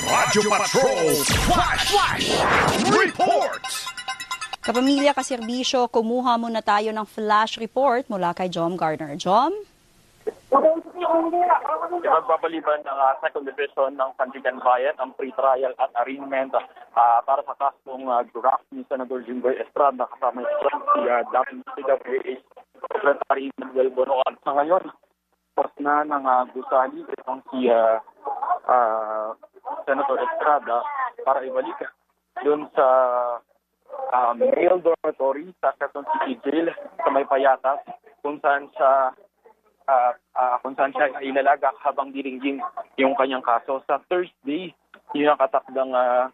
Radyo Patrol Flash Report. Kapamilya Kaserbisyo, kumuha muna tayo ng flash report mula kay Jom Gardner. Jom? Magbabaliban ng Second Division ng Sandigan Bayan ang pre-trial at arraignment para sa kasong draft ni Senator Jinggoy Estrada kasama si dating CWA Secretary Manuel Bonoan. Sa ngayon, post na ng gusali itong si Senator Estrada para ibalik doon sa male dormitory sa Quezon City Jail sa May Payatas kung saan siya ilalaga habang diringgin yung kanyang kaso. Sa Thursday, yung nakatakdang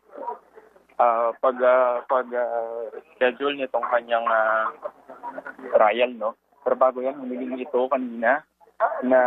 schedule nitong kanyang trial, no? Pero bago yan, humiling ito kanina na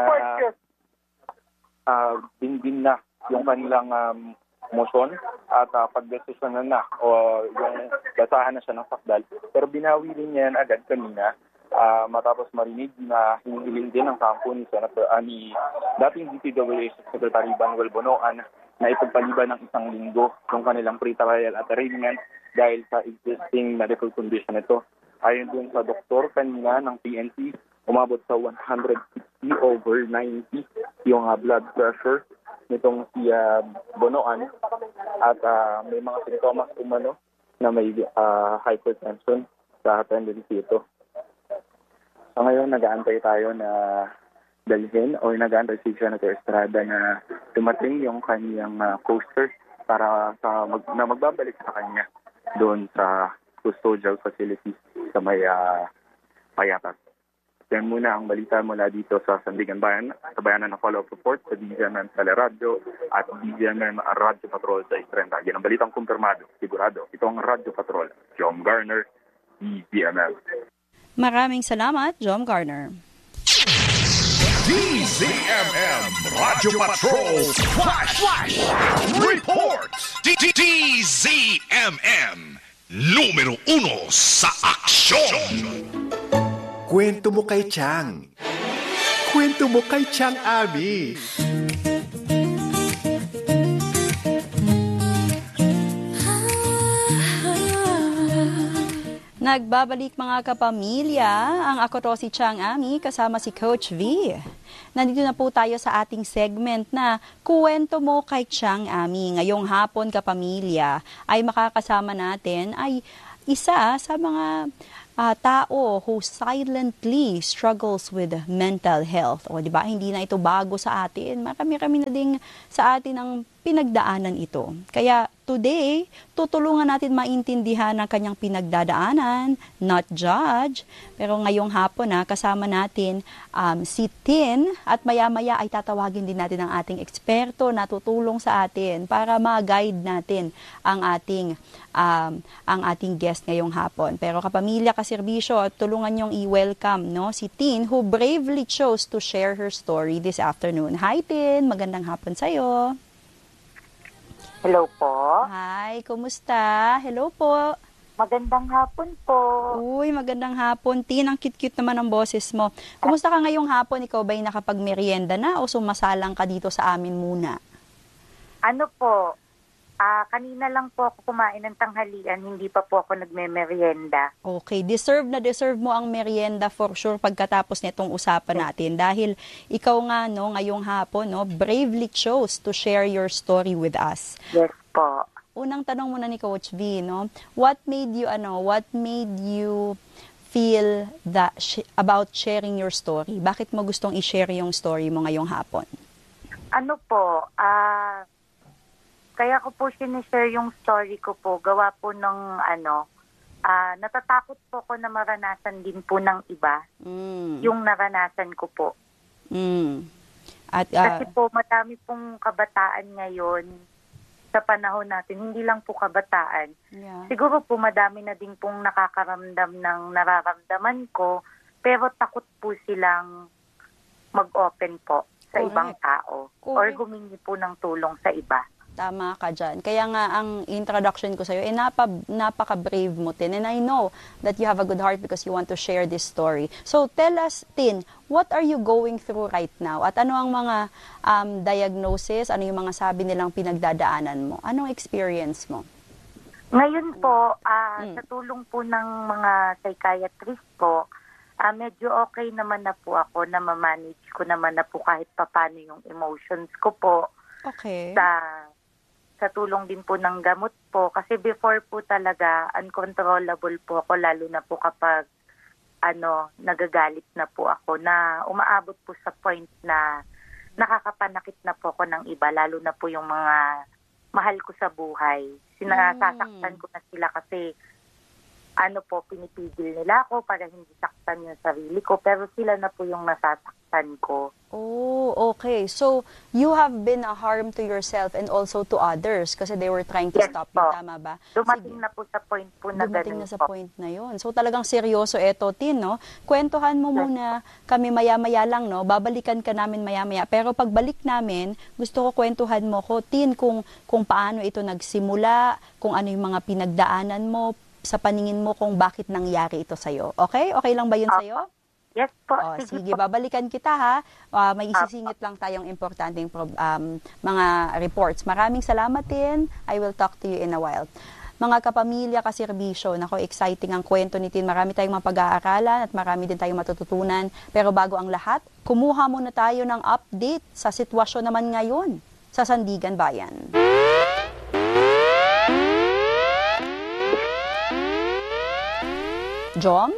din na yung kanilang motion at pagdesisyonan na o yung basahan na siya ng sakdal. Pero binawi din yan agad kanina matapos marinig na hinihiling din ang kampo ni Senator dating DPWH Secretary Manuel Bonoan na ipagpaliban ng 1 linggo yung kanilang pre-trial at arraignment dahil sa existing medical condition ito. Ayon din sa doktor kanina ng PNP, umabot sa 160/90 yung blood pressure nitong si Bonoan at may mga sintomas umano na may hypertension sa tendency ito. So ngayon, nag-aantay tayo na dalhin o nag-aantay si Senator Estrada na dumating yung kanyang coaster para na magbabalik sa kanya doon sa custodial facility sa May Payatas. Yan muna ang balita mula dito sa Sandigan Bayan, sa bayanan ng follow-up report sa DZMM Teleradyo at DZMM Radyo Patrol sa 30. Yan ang balitang kumpirmado, sigurado. Ito ang Radyo Patrol, Jom Gardner, DZMM. Maraming salamat, Jom Gardner. DZMM Radyo Patrol Flash Report. DZMM numero 1 sa aksyon. Kwento mo kay Chang. Kwento mo kay Chang Ami. Nagbabalik mga kapamilya, ang ako to si Chang Ami kasama si Coach V. Nandito na po tayo sa ating segment na Kwento mo kay Chang Ami. Ngayong hapon kapamilya ay makakasama natin ay isa sa mga tao who silently struggles with mental health. O, di ba? Hindi na ito bago sa atin. Marami-rami na ding sa atin ang pinagdaanan ito. Kaya today, tutulungan natin maintindihan ang kanyang pinagdadaanan, not judge. Pero ngayong hapon kasama natin si Tin at maya-maya ay tatawagin din natin ang ating eksperto na tutulong sa atin para ma-guide natin ang ating guest ngayong hapon. Pero kapamilya kaserbisyo, tulungan niyong i-welcome si Tin who bravely chose to share her story this afternoon. Hi Tin, magandang hapon sa'yo. Hello po. Hi, kumusta? Hello po. Magandang hapon po. Uy, magandang hapon. Tin, ang cute-cute naman ang boses mo. Kumusta ka ngayong hapon? Ikaw ba'y nakapag-merienda na o sumasalang ka dito sa amin muna? Ano po, kanina lang po ako kumain ng tanghalian, hindi pa po ako nagme-merienda. Okay, deserve na deserve mo ang merienda for sure pagkatapos nitong usapan natin. Dahil ikaw nga, ngayong hapon, bravely chose to share your story with us. Yes po. Unang tanong muna ni Coach V, what made you feel that about sharing your story? Bakit mo gustong i-share yung story mo ngayong hapon? Ano po, kaya ko po sinishare yung story ko po, gawa po ng natatakot po ko na maranasan din po ng iba, yung naranasan ko po. At, kasi po madami pong kabataan ngayon sa panahon natin, hindi lang po kabataan. Yeah. Siguro po madami na din pong nakakaramdam ng nararamdaman ko, pero takot po silang mag-open po sa ibang tao or humingi po ng tulong sa iba. Tama ka dyan. Kaya nga ang introduction ko sa'yo, napaka-brave mo, Tin. And I know that you have a good heart because you want to share this story. So tell us, Tin, what are you going through right now? At ano ang mga diagnosis, ano yung mga sabi nilang pinagdadaanan mo? Anong experience mo? Ngayon po, sa tulong po ng mga psychiatrist po, medyo okay naman na po ako na ma-manage ko naman na po kahit papano yung emotions ko po. Okay. Sa tulong din po ng gamot po. Kasi before po talaga, uncontrollable po ako, lalo na po kapag nagagalit na po ako, na umaabot po sa point na nakakapanakit na po ako ng iba, lalo na po yung mga mahal ko sa buhay. Sinasasaktan ko na sila kasi pinipigil nila ako para hindi saktan yung sarili ko, pero sila na po yung nasasaktan ko. Oh, okay. So, you have been a harm to yourself and also to others kasi they were trying to stop you. Tama ba? Dumating na po sa point po na Dumating na sa point na yun. So, talagang seryoso eto, Tin, no? Kwentuhan mo muna kami maya-maya lang, no? Babalikan ka namin maya-maya. Pero pagbalik namin, gusto ko kwentuhan mo ko, Tin, kung paano ito nagsimula, kung ano yung mga pinagdaanan mo, sa paningin mo kung bakit nangyari ito sa'yo. Okay? Okay lang ba yun sa'yo? Yes po. Sige, babalikan kita ha. May isisingit lang tayong importanteng mga reports. Maraming salamat din. I will talk to you in a while. Mga kapamilya, kaserbisyo, nako, exciting ang kwento ni Tin. Marami tayong mapag-aaralan at marami din tayong matututunan. Pero bago ang lahat, kumuha muna tayo ng update sa sitwasyon naman ngayon sa Sandigan Bayan. Jom?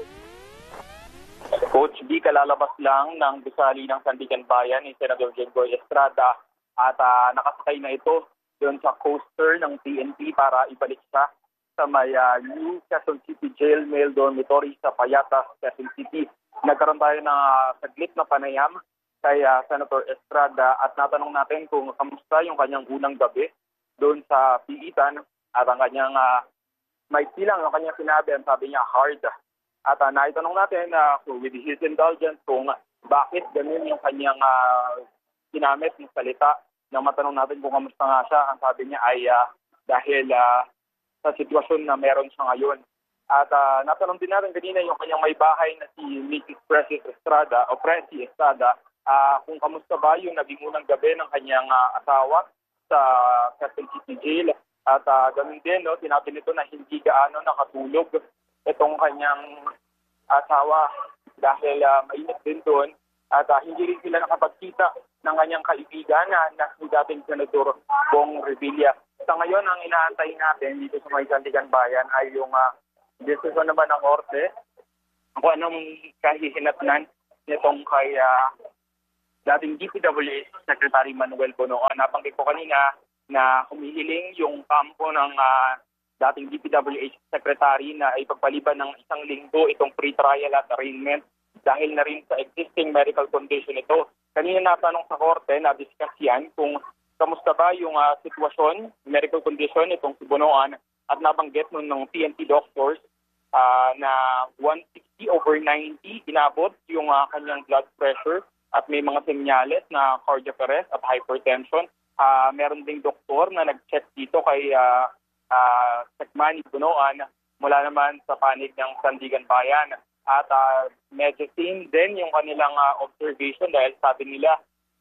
Coach B, kalalabas lang ng gusali ng Sandigan Bayan ni Senador Jinggoy Estrada at nakasakay na ito doon sa coaster ng PNP para ibalik siya sa may New Quezon City Jail Male Dormitory sa Payatas, Quezon City. Nagkaroon tayo ng saglit na panayam kay Senator Estrada at natanong natin kung kamusta yung kanyang unang gabi doon sa piitan at ang kanyang may silang ang kanyang sinabi, ang sabi niya hard. At naitanong natin with his indulgence kung bakit ganun yung kanyang ginamit ng salita. Nang matanong natin kung kamusta nga siya, ang sabi niya ay dahil sa sitwasyon na meron siya ngayon. At natanong din natin kanina yung kanyang may bahay na si Mrs. Precious Estrada o Preci Estrada kung kamusta ba yung naging unang gabi ng kanyang asawa sa Quezon City Jail. At ganun din, no, sinabi nito na hindi gaano nakatulog itong kanyang asawa dahil mainit din doon at hindi rin sila nakapagkita ng kanyang kaibigan na si dating Senador Bong Revilla. Sa ngayon, ang inaantay natin dito sa may Sandigan Bayan ay yung desisyon naman ng Korte kung anong kahihinatnan nitong kay dating DPWH Secretary Manuel Bonoan. Nabanggit ko kanina na humihiling yung kampo ng dating DPWH Secretary na ipagpaliban ng 1 linggo itong pre-trial at arraignment dahil na rin sa existing medical condition ito. Kanina natanong sa korte, na-discuss yan kung kamusta ba yung sitwasyon, medical condition itong si Bonoan at nabanggit nun ng PNP doctors na 160/90 inabot yung kanyang blood pressure at may mga senyales na cardiac arrest at hypertension. Meron ding doktor na nag-check dito kay Sekmani Bonoan mula naman sa panig ng Sandigan Bayan. At medyo thin din yung kanilang observation dahil sabi nila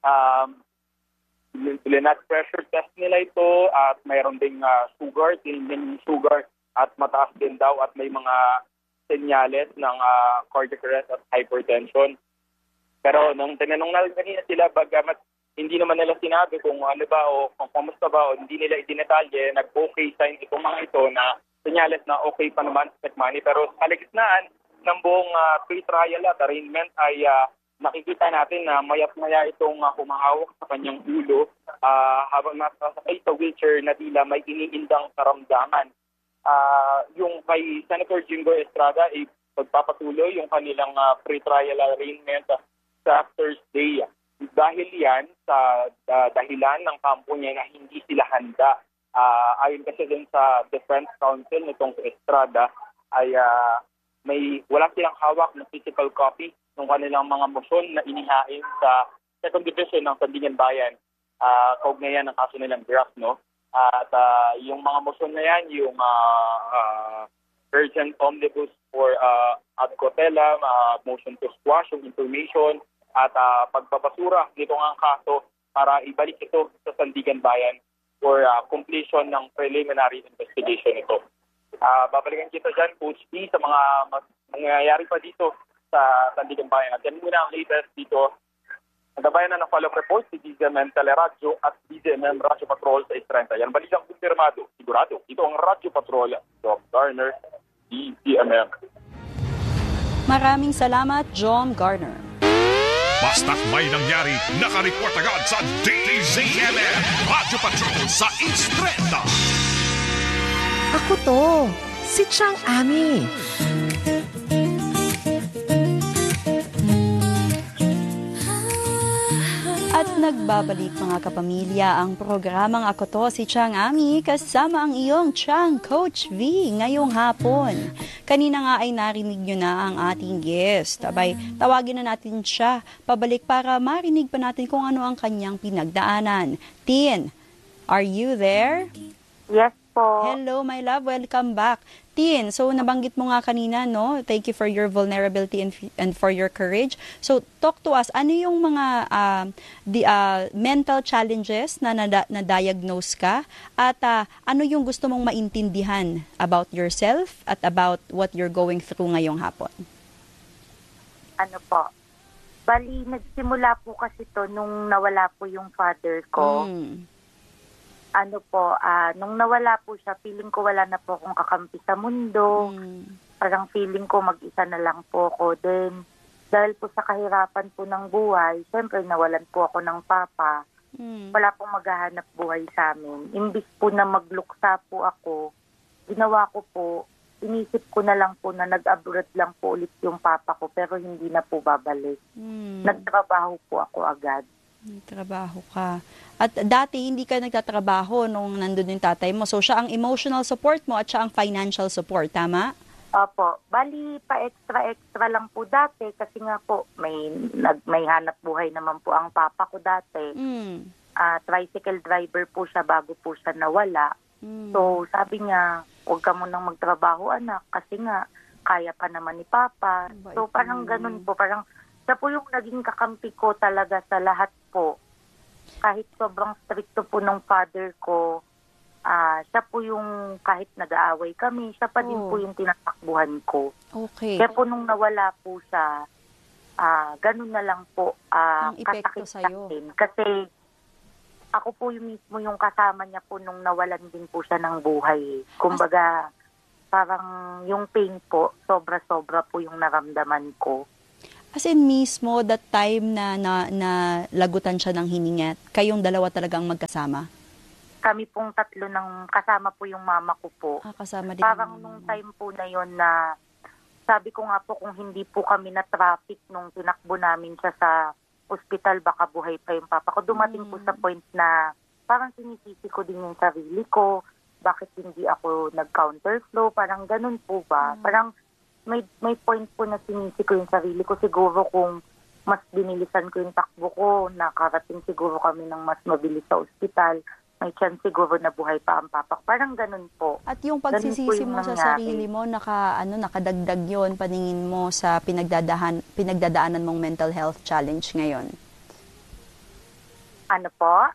blood pressure test nila ito at mayroon ding sugar, tinin sugar at mataas din daw at may mga senyales ng cardiac arrest at hypertension. Pero nung tinanong natin kanina sila, bagamat hindi naman nila sinabi kung ano ba o kung kamusta ba o hindi nila idinetalye, nag-okay sign itong mga ito na senyales na okay pa naman sa Sekmani. Pero sa kalagitnaan ng buong pre-trial at arraignment ay nakikita natin na mayat-maya itong humahawak sa kanyang ulo habang nasasakay sa wheelchair na tila may iniindang karamdaman. Yung kay Senator Jinggoy Estrada ay pagpapatuloy yung kanilang pre-trial arraignment sa Thursday. Dahil yan sa dahilan ng kampo niya na hindi sila handa. Ayon kasi din sa Defense Counsel nitong Estrada ay wala silang hawak ng physical copy ng kanilang mga motion na inihain sa Second Division ng Sandigan Bayan. Kaugnayan ng kaso nilang draft, no? At yung mga motion na yan, yung urgent omnibus for ad cautelam, motion to squash yung information, at pagpapasura nito ang kaso para ibalik ito sa Sandigan Bayan for completion ng preliminary investigation ito. Babalikan kita dyan, Coach B, sa mga mangyayari pa dito sa Sandigan Bayan. At yan muna ang latest dito. Nagabayan na ng follow-up report si DZMM Teleradyo at DZMM Radyo Patrol sa Estrenta. Yan balitang kumpirmado, sigurado. Ito ang Radyo Patrol, John Garner, DZMM. Maraming salamat, John Garner. Basta't may nangyari, nakareport agad sa DZMM Radyo Patrol sa Estrenta. Ako to, si Chang Ami. At nagbabalik mga kapamilya ang programang Ako To, si Chang Ami, kasama ang iyong Chang Coach V ngayong hapon. Kanina nga ay narinig nyo na ang ating guest. Abay, tawagin na natin siya pabalik para marinig pa natin kung ano ang kanyang pinagdaanan. Tin, are you there? Yes po. Hello, my love. Welcome back. Tin, so nabanggit mo nga kanina, no? Thank you for your vulnerability and for your courage. So, talk to us. Ano yung mga mental challenges na na-diagnose ka? At ano yung gusto mong maintindihan about yourself at about what you're going through ngayong hapon? Ano po? Bali, nagsimula po kasi to nung nawala po yung father ko. Ano po, nung nawala po siya, feeling ko wala na po akong kakampi sa mundo. Parang feeling ko mag-isa na lang po ako. Then, dahil po sa kahirapan po ng buhay, syempre nawalan po ako ng papa. Wala pong maghahanap buhay sa amin. Imbis po na magluksa po ako, ginawa ko po, inisip ko na lang po na nag-abroad lang po ulit yung papa ko, pero hindi na po babalik. Nagtrabaho po ako agad. Trabaho ka. At dati hindi ka nagtatrabaho nung nandun yung tatay mo. So siya ang emotional support mo at siya ang financial support, tama? Opo. Bali, pa-extra lang po dati kasi nga po may hanap buhay naman po ang papa ko dati. Tricycle driver po siya bago po siya nawala. So sabi niya, huwag ka munang magtrabaho anak kasi nga kaya pa naman ni papa. So parang ganun po, parang siya po yung naging kakampi ko talaga sa lahat po. Kahit sobrang stricto po ng father ko, siya po yung kahit nag-aaway kami, siya pa din po yung tinatakbuhan ko. Okay. Kaya po nung nawala po siya, ganun na lang po kasakit sa akin. Kasi ako po yung mismo yung kasama niya po nung nawalan din po siya ng buhay. Kumbaga, parang yung pain po, sobra-sobra po yung naramdaman ko. As in mismo, that time na lagutan siya ng hininga, kayong dalawa talagang magkasama? Kami pong tatlo ng kasama po yung mama ko po. Kasama din. Parang nung time po na yon na sabi ko nga po kung hindi po kami na-traffic nung tinakbo namin siya sa ospital, baka buhay pa yung papa ko. Dumating po sa point na parang sinisisi ko din yung sarili ko. Bakit hindi ako nag-counterflow? Parang ganun po ba? Parang may point po na sinisi ko yung sarili ko. Siguro kung mas binilisan ko yung takbo ko, nakarating siguro kami ng mas mabilis sa ospital, may chance siguro na buhay pa ang papa. Parang ganun po. At yung pagsisisi mo sa sarili mo, nakadagdag yon paningin mo sa pinagdadaanan mong mental health challenge ngayon? Ano po?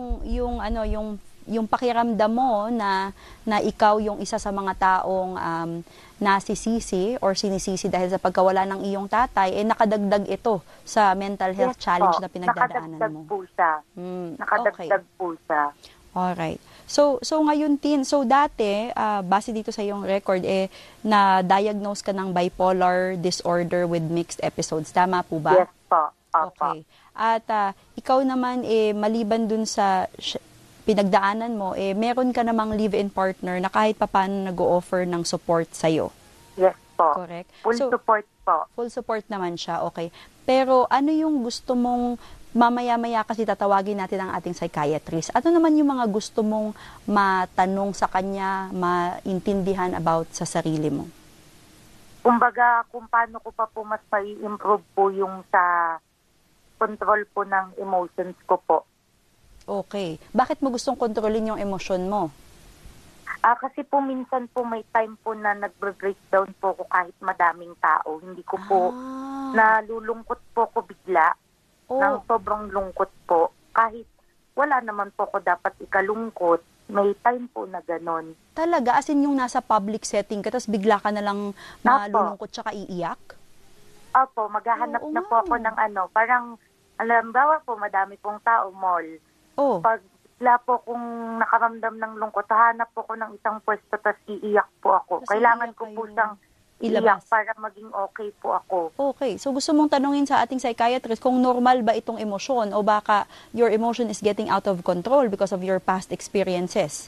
Yung pakiramdam mo na ikaw yung isa sa mga taong nasisisi or sinisisi dahil sa pagkawala ng iyong tatay, nakadagdag ito sa mental health challenge na pinagdadaanan mo. Nakadagdag po siya. Nakadagdag po siya. Alright. So ngayon, Tin, dati, base dito sa iyong record, na-diagnose ka ng bipolar disorder with mixed episodes. Tama po ba? Yes po. Okay. At ikaw naman, maliban dun sa pinagdaanan mo, meron ka namang live-in partner na kahit papaano nag-o-offer ng support sa'yo. Yes po. Correct. Full support po. Full support naman siya, okay. Pero ano yung gusto mong, mamaya-maya kasi tatawagin natin ang ating psychiatrist. Ano naman yung mga gusto mong matanong sa kanya, maintindihan about sa sarili mo? Kumbaga, kung paano ko pa po mas mai-improve po yung sa control po ng emotions ko po. Okay. Bakit mo gustong kontrolin yung emosyon mo? Kasi po minsan po may time po na nagbre-breakdown po ko kahit madaming tao. Hindi ko po nalulungkot po ko bigla ng sobrang lungkot po. Kahit wala naman po ko dapat ikalungkot, may time po na ganon. Talaga? As in yung nasa public setting ka, tapos bigla ka na lang malulungkot tsaka iiyak? Opo, maghahanap na po ako ng parang, alambawa po, madami pong tao, mall. Pag bigla po kung nakaramdam ng lungkot, hanap po ko ng isang pwesto, tapos iiyak po ako. Tas kailangan ko po siyang iiyak para maging okay po ako. Okay. So gusto mong tanungin sa ating psychiatrist kung normal ba itong emosyon o baka your emotion is getting out of control because of your past experiences?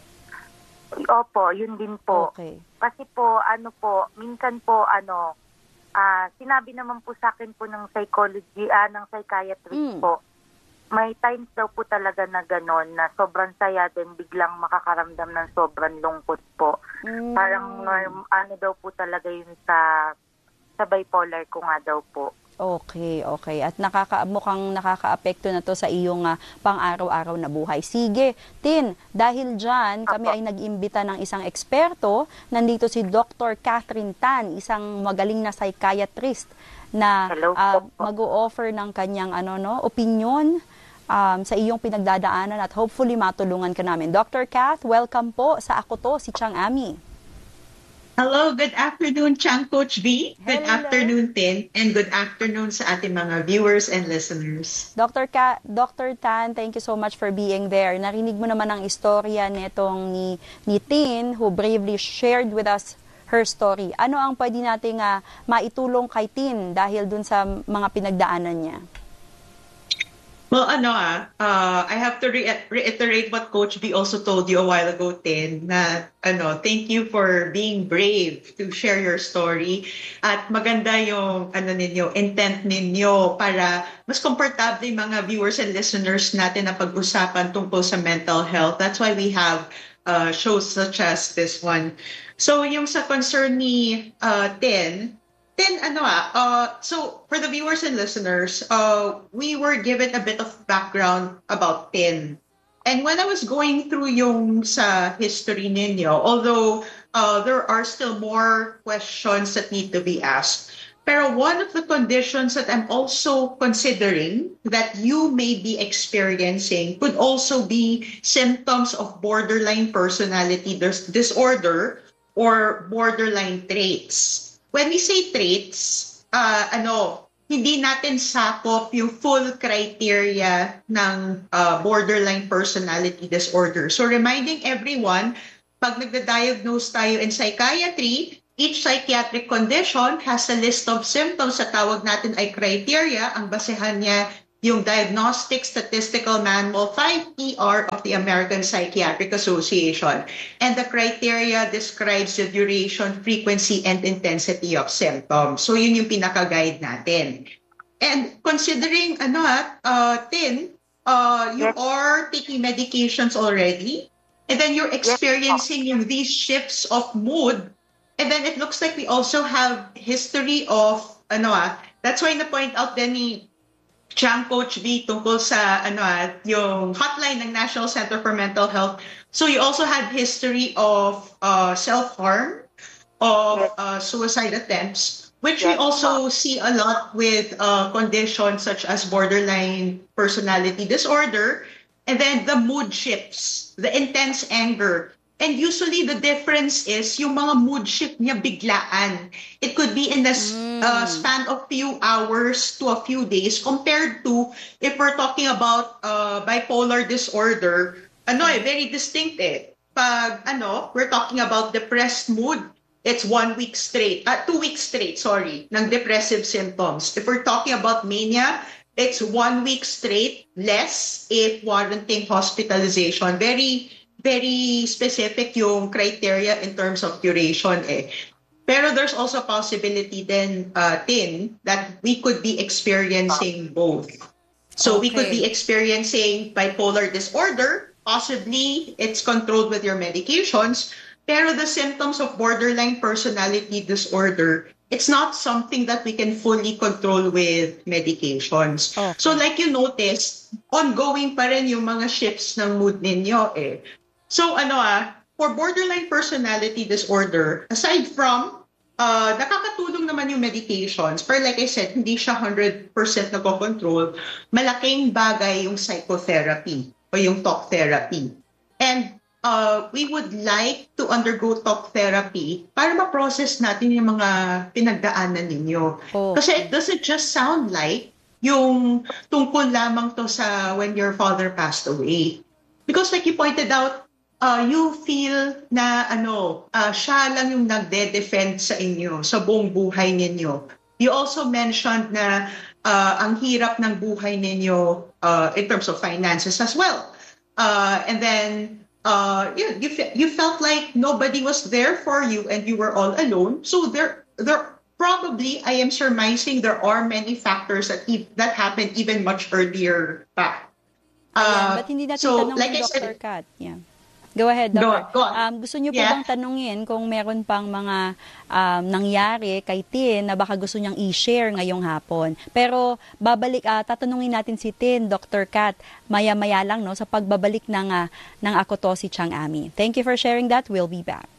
Opo, yun din po. Okay. Kasi po, minsan po, sinabi naman po sa akin po ng ng psychiatrist po, may times daw po talaga na gano'n, na sobrang saya din, biglang makakaramdam ng sobrang lungkot po. Parang daw po talaga yun sa bipolar ko nga daw po. Okay. At mukhang nakakaapekto na to sa iyong pang-araw-araw na buhay. Sige, Tin, dahil dyan, kami ay nag-imbita ng isang eksperto. Nandito si Dr. Catherine Tan, isang magaling na psychiatrist na mag-o-offer ng kanyang opinion sa iyong pinagdadaanan at hopefully matulungan ka namin. Dr. Kath, welcome po sa Ako To, si Chang Ami. Hello, good afternoon, Chang Coach V. Good afternoon, Tin. And good afternoon sa ating mga viewers and listeners. Dr. Tan, thank you so much for being there. Narinig mo naman ang istorya nitong ni Tin who bravely shared with us her story. Ano ang pwede nating maitulong kay Tin dahil dun sa mga pinagdaanan niya? Well, I have to reiterate what Coach B also told you a while ago, Tin, na thank you for being brave to share your story. At maganda yung intent ninyo para mas komportable yung mga viewers and listeners natin na pag-usapan tungkol sa mental health. That's why we have shows such as this one. So yung sa concern ni Tin, so for the viewers and listeners, we were given a bit of background about Tin. And when I was going through yung sa history ninyo, although there are still more questions that need to be asked, pero one of the conditions that I'm also considering that you may be experiencing could also be symptoms of borderline personality disorder or borderline traits. When we say traits, hindi natin sakop yung full criteria ng borderline personality disorder. So reminding everyone, pag nagda-diagnose tayo in psychiatry, each psychiatric condition has a list of symptoms sa tawag natin ay criteria. Ang basehan niya yung Diagnostic Statistical Manual 5ER of the American Psychiatric Association. And the criteria describes the duration, frequency, and intensity of symptoms. So yun yung pinaka-guide natin. And considering, Tin, you are taking medications already, and then you're experiencing these shifts of mood, and then it looks like we also have history of, that's why na-point out din ni Chang Coach V tungkol sa yung hotline ng National Center for Mental Health. So you also had history of self-harm, of suicide attempts, which we also see a lot with conditions such as borderline personality disorder, and then the mood shifts, the intense anger. And usually the difference is yung mga mood shift niya biglaan. It could be in the span of few hours to a few days compared to if we're talking about bipolar disorder, very distinct eh. Pag we're talking about depressed mood, it's 1 week straight, 2 weeks straight, ng depressive symptoms. If we're talking about mania, it's 1 week straight, less if warranting hospitalization. Very specific yung criteria in terms of duration eh. Pero there's also a possibility then, Tin, that we could be experiencing both. So we could be experiencing bipolar disorder, possibly it's controlled with your medications, pero the symptoms of borderline personality disorder it's not something that we can fully control with medications. Okay. So like you noticed, ongoing pa rin yung mga shifts ng mood ninyo eh. So for borderline personality disorder, aside from nakakatulong naman yung medications, pero like I said, hindi siya 100% nagko-control. Malaking bagay yung psychotherapy o yung talk therapy. And we would like to undergo talk therapy para ma-process natin yung mga pinagdaanan ninyo. Kasi it doesn't just sound like yung tungkol lamang to sa when your father passed away. Because like you pointed out, you feel na siya lang yung nagde-defend sa inyo, sa buong buhay ninyo. You also mentioned na ang hirap ng buhay ninyo in terms of finances as well. And then you felt like nobody was there for you and you were all alone. So there probably, I am surmising, there are many factors that happened even much earlier back. But hindi natin tanong like ni I said, Dr. Kat. Yeah. Go ahead, Doctor. Go on. Gusto niyo po bang tanungin kung meron pang mga nangyari kay Tin na baka gusto niyang i-share ngayong hapon? Pero tatanungin natin si Tin, Dr. Kat, maya-maya lang sa pagbabalik ng Ako To Si Chang Ami. Thank you for sharing that. We'll be back.